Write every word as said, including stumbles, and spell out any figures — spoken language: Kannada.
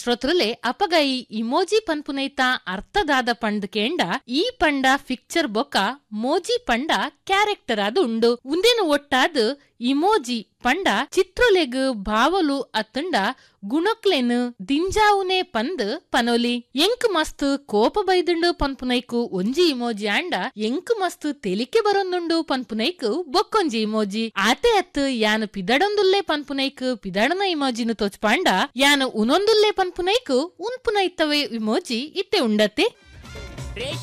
ಶ್ರೋತೃಲೆ ಅಪಗೈ ಇಮೋಜಿ ಪನ್ಪುನೈತ ಅರ್ಥದಾದ ಪಂಡ್ ಕೇಂಡ ಈ ಪಂಡ ಫಿಕ್ಚರ್ ಬೊಕ್ಕ ಮೋಜಿ ಪಂಡ ಕ್ಯಾರೆಕ್ಟರ್ ಅದು ಉಂಡು ಉಂದೇನು ಒಟ್ಟಾದ್ ಇಮೋಜಿ ಪಂಡ ಚಿತ್ರಲೆಗ್ ಭಾವಲು ಅತ್ತಂಡ ಗುಣಕ್ಲೆನ್ ದಿಂಜಾವುನೆ ಪಂದ್ ಪನೋಲಿ ಎಂಕ್ ಮಸ್ತ್ ಕೋಪ ಬೈದುಂಡು ಪನ್ಪುನೈಕು ಒಂಜಿ ಇಮೋಜಿ ಆಂಡ ಎಂಕ್ ಮಸ್ತ್ ತೆಲಿಕೆ ಬರೊಂದುಂಡು ಪನ್ಪುನೈಕು ಬೊಕ್ಕೊಂಜಿ ಇಮೋಜಿ ಆತೆ ಅತ್ ಯಾನ್ ಪಿದಡೊಂದುಲ್ಲೆ ಪನ್ಪುನೈಕು ಪಿದಡನ ಇಮೋಜಿನು ತೋಚ್ಪಾಂಡ ಯಾನ್ ಉನೊಂದುಲ್ಲೆ ಪನ್ಪುನೈಕು ಉನ್ಪುನೈತವೆ ಇಮೋಜಿ ಇತ್ತೆ ಉಂಡತೆ.